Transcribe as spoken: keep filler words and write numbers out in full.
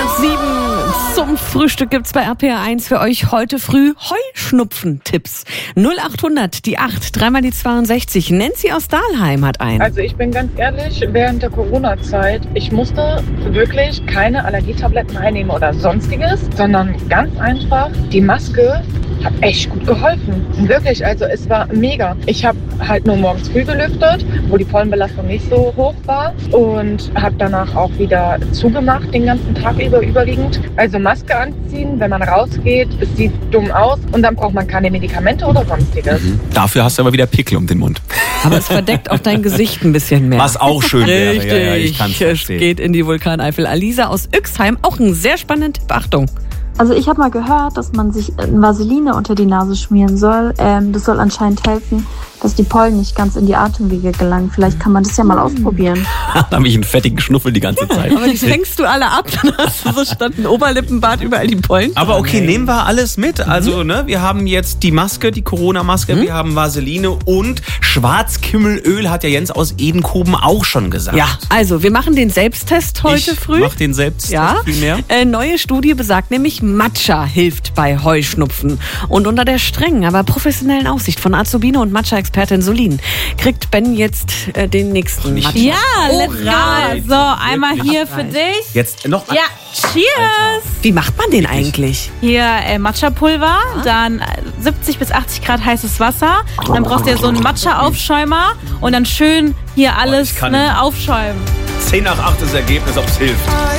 nach sieben. Zum Frühstück gibt's bei R P R eins für euch heute früh Heuschnupfen-Tipps. null achthundert, die acht, dreimal die zweiundsechzig. Nancy aus Dahlheim hat einen. Also ich bin ganz ehrlich, während der Corona-Zeit, ich musste wirklich keine Allergietabletten einnehmen oder sonstiges, sondern ganz einfach die Maske hat echt gut geholfen. Wirklich, also es war mega. Ich habe halt nur morgens früh gelüftet, wo die Pollenbelastung nicht so hoch war und habe danach auch wieder zugemacht, den ganzen Tag über überwiegend. Also Maske anziehen, wenn man rausgeht, es sieht dumm aus und dann braucht man keine Medikamente oder sonstiges. Mhm. Dafür hast du aber wieder Pickel um den Mund. Aber es verdeckt auch dein Gesicht ein bisschen mehr. Was auch schön wäre. Richtig, Ja, ja, ich kann's es verstehen. geht in die Vulkaneifel. Alisa aus Yxheim, auch ein sehr spannender Tipp. Achtung. Also ich habe mal gehört, dass man sich Vaseline unter die Nase schmieren soll. Ähm, das soll anscheinend helfen, dass die Pollen nicht ganz in die Atemwege gelangen. Vielleicht kann man das ja mal ausprobieren. Da habe ich einen fettigen Schnuffel die ganze Zeit. Aber die fängst du alle ab, dann hast du so statt ein Oberlippenbart überall die Pollen. Aber okay, nehmen wir alles mit. Also, ne, wir haben jetzt die Maske, die Corona-Maske, mhm. wir haben Vaseline und Schwarzkümmelöl, hat ja Jens aus Edenkoben auch schon gesagt. Ja, also wir machen den Selbsttest heute ich früh. Mach den Selbsttest ja. primär. Äh, neue Studie besagt nämlich, Matcha hilft bei Heuschnupfen. Und unter der strengen, aber professionellen Aufsicht von Azubine und Matcha-Expertin Solin kriegt Ben jetzt äh, den nächsten Nicht Matcha. Ja, let's go. So, einmal hier für dich. Jetzt noch Ja, cheers. Wie macht man den eigentlich? Hier äh, Matcha-Pulver, dann äh, siebzig bis achtzig Grad heißes Wasser. Dann brauchst du ja so einen Matcha-Aufschäumer und dann schön hier alles kann ne, aufschäumen. zehn nach acht das Ergebnis, ob es hilft.